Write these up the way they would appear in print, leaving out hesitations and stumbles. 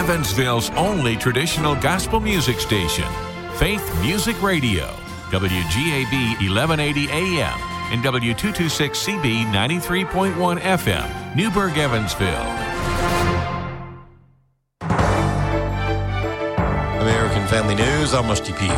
Evansville's only traditional gospel music station, Faith Music Radio, WGAB 1180 AM and W226CB 93.1 FM, Newburgh, Evansville. American Family News, I'm Rusty P.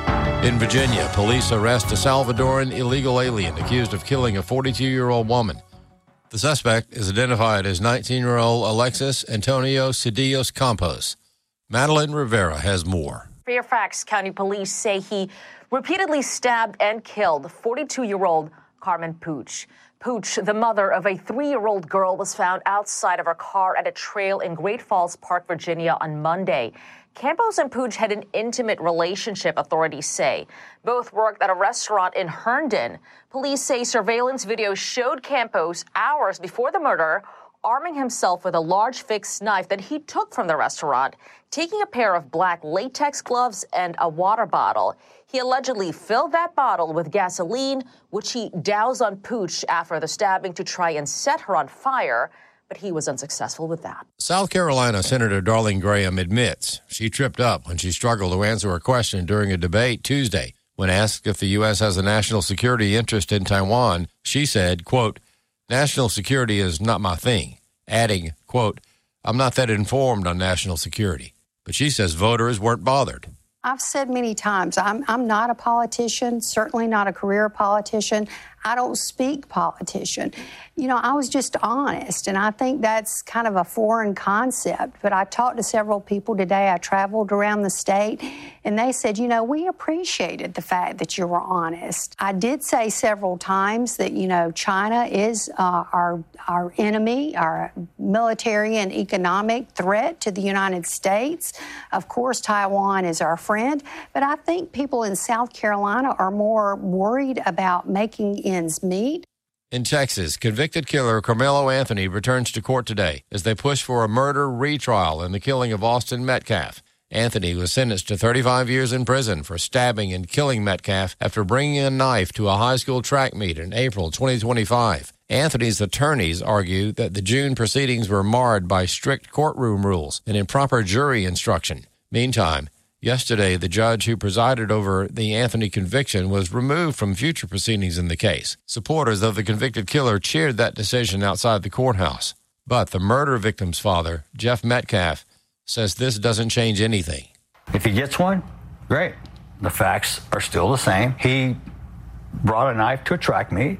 In Virginia, police arrest a Salvadoran illegal alien accused of killing a 42-year-old woman. The suspect is identified as 19-year-old Alexis Antonio Cedillos Campos. Madeline Rivera has more. Fairfax County Police say he repeatedly stabbed and killed 42-year-old Carmen Puch. Puch, the mother of a 3-year-old girl, was found outside of her car at a trail in Great Falls Park, Virginia on Monday. Campos and Puch had an intimate relationship, authorities say. Both worked at a restaurant in Herndon. Police say surveillance video showed Campos hours before the murder arming himself with a large fixed knife that he took from the restaurant, taking a pair of black latex gloves and a water bottle. He allegedly filled that bottle with gasoline, which he doused on Puch after the stabbing to try and set her on fire, but he was unsuccessful with that. South Carolina Senator Darlene Graham admits she tripped up when she struggled to answer a question during a debate Tuesday. When asked if the U.S. has a national security interest in Taiwan, she said, quote, "National security is not my thing," adding, quote, "I'm not that informed on national security." But she says voters weren't bothered. I've said many times, I'm not a politician, certainly not a career politician. I don't speak politician. You know, I was just honest, and I think that's kind of a foreign concept. But I talked to several people today. I traveled around the state, and they said, you know, we appreciated the fact that you were honest. I did say several times that, you know, China is our enemy, our military and economic threat to the United States. Of course, Taiwan is our friend. But I think people in South Carolina are more worried about making ends meet. In Texas, convicted killer Carmelo Anthony returns to court today as they push for a murder retrial in the killing of Austin Metcalf. Anthony was sentenced to 35 years in prison for stabbing and killing Metcalf after bringing a knife to a high school track meet in April 2025. Anthony's attorneys argue that the June proceedings were marred by strict courtroom rules and improper jury instruction. Meantime, yesterday, the judge who presided over the Anthony conviction was removed from future proceedings in the case. Supporters of the convicted killer cheered that decision outside the courthouse. But the murder victim's father, Jeff Metcalf, says this doesn't change anything. If he gets one, great. The facts are still the same. He brought a knife to a track meet,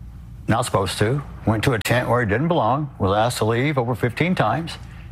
not supposed to, went to a tent where he didn't belong, was asked to leave over 15 times,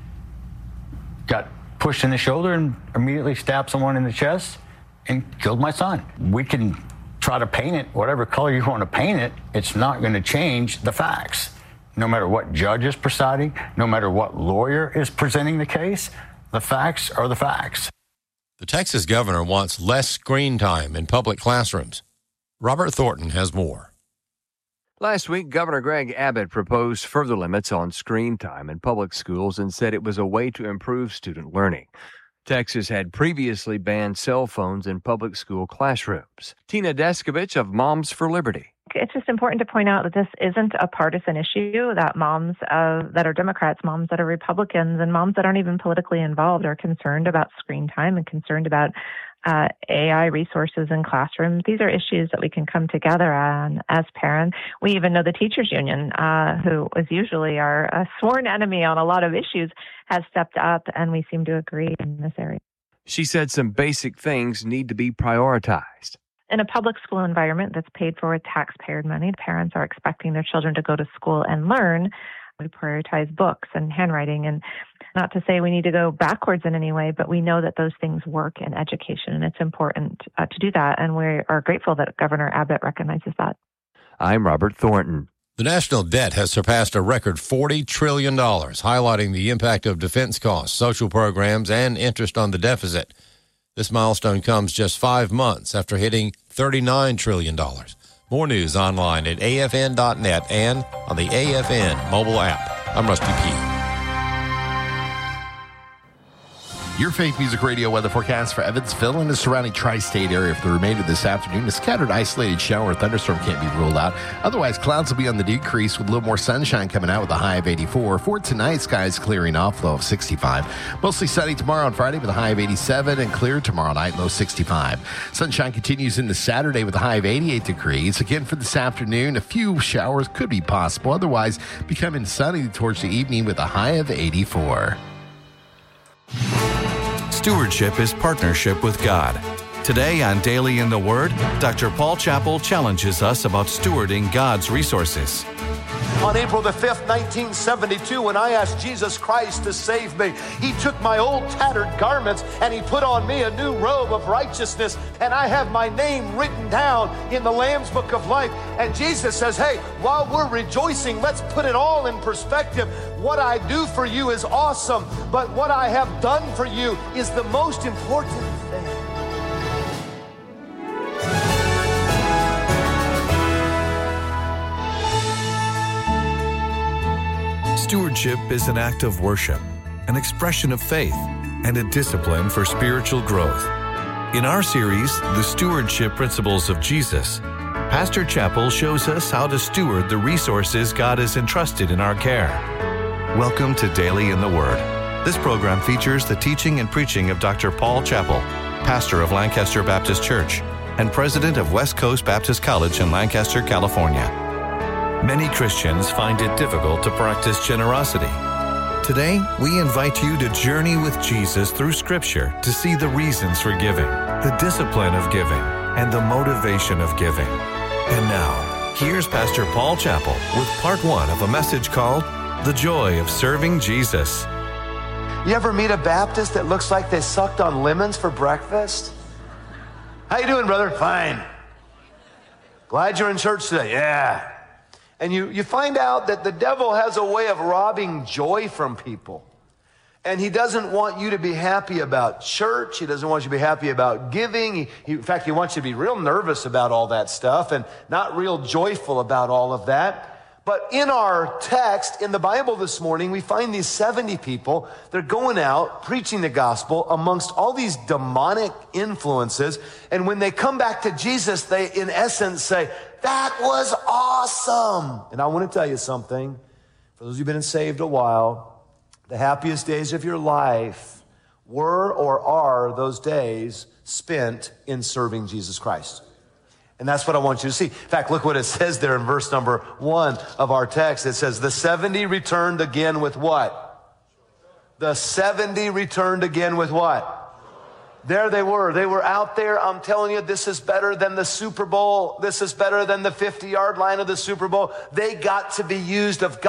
got pushed in the shoulder and immediately stabbed someone in the chest and killed my son. We can try to paint it whatever color you want to paint it. It's not going to change the facts. No matter what judge is presiding, no matter what lawyer is presenting the case, the facts are the facts. The Texas governor wants less screen time in public classrooms. Robert Thornton has more. Last week, Governor Greg Abbott proposed further limits on screen time in public schools and said it was a way to improve student learning. Texas had previously banned cell phones in public school classrooms. Tina Deskovich of Moms for Liberty. It's just important to point out that this isn't a partisan issue, that moms that are Democrats, moms that are Republicans, and moms that aren't even politically involved are concerned about screen time and concerned about AI resources in classrooms. These are issues that we can come together on as parents. We even know the teachers union, who is usually our sworn enemy on a lot of issues, has stepped up, and we seem to agree in this area. She said some basic things need to be prioritized. In a public school environment that's paid for with taxpayer money, parents are expecting their children to go to school and learn. We prioritize books and handwriting, and not to say we need to go backwards in any way, but we know that those things work in education, and it's important to do that, and we are grateful that Governor Abbott recognizes that. I'm Robert Thornton. The national debt has surpassed a record $40 trillion, highlighting the impact of defense costs, social programs, and interest on the deficit. This milestone comes just 5 months after hitting $39 trillion. More news online at afn.net and on the AFN mobile app. I'm Rusty P. Your Faith Music Radio weather forecast for Evansville and the surrounding tri-state area for the remainder of this afternoon. A scattered isolated shower or thunderstorm can't be ruled out. Otherwise, clouds will be on the decrease with a little more sunshine coming out with a high of 84. For tonight, skies clearing off, low of 65. Mostly sunny tomorrow and Friday with a high of 87 and clear tomorrow night, low 65. Sunshine continues into Saturday with a high of 88 degrees. Again, for this afternoon, a few showers could be possible. Otherwise, becoming sunny towards the evening with a high of 84. Stewardship is partnership with God. Today on Daily in the Word, Dr. Paul Chappell challenges us about stewarding God's resources. On April the 5th, 1972, when I asked Jesus Christ to save me, he took my old tattered garments and he put on me a new robe of righteousness, and I have my name written down in the Lamb's Book of Life. And Jesus says, hey, while we're rejoicing, let's put it all in perspective. What I do for you is awesome, but what I have done for you is the most important thing. Stewardship is an act of worship, an expression of faith, and a discipline for spiritual growth. In our series, The Stewardship Principles of Jesus, Pastor Chappell shows us how to steward the resources God has entrusted in our care. Welcome to Daily in the Word. This program features the teaching and preaching of Dr. Paul Chappell, pastor of Lancaster Baptist Church and president of West Coast Baptist College in Lancaster, California. Many Christians find it difficult to practice generosity. Today, we invite you to journey with Jesus through Scripture to see the reasons for giving, the discipline of giving, and the motivation of giving. And now, here's Pastor Paul Chappell with part 1 of a message called The Joy of Serving Jesus. You ever meet a Baptist that looks like they sucked on lemons for breakfast? How you doing, brother? Fine. Glad you're in church today. Yeah. And you find out that the devil has a way of robbing joy from people. And he doesn't want you to be happy about church. He doesn't want you to be happy about giving. In fact, he wants you to be real nervous about all that stuff and not real joyful about all of that. But in our text, in the Bible this morning, we find these 70 people. They're going out preaching the gospel amongst all these demonic influences. And when they come back to Jesus, they, in essence, say, that was awesome. And I want to tell you something. For those who've been saved a while, the happiest days of your life were or are those days spent in serving Jesus Christ. And that's what I want you to see. In fact, look what it says there in verse number 1 of our text. It says, the 70 returned again with what? The 70 returned again with what? There they were. They were out there. I'm telling you, this is better than the Super Bowl. This is better than the 50-yard line of the Super Bowl. They got to be used of God.